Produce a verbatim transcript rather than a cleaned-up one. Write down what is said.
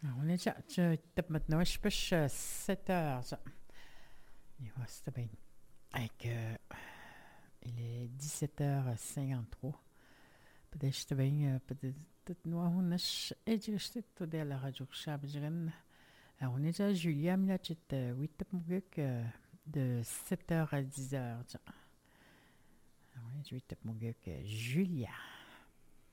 On est déjà, je tape maintenant, je pêche sept heures. Ça. Et voilà, c'est bien. Avec, euh, il est dix-sept heures cinquante-trois. Peut-être que je bien, peut-être que nous avons et je suis tout de la radio Chabjiren. On est déjà Julia, mais là, tu es huit tapes de sept heures à dix heures. Oui, huit tapes Julia.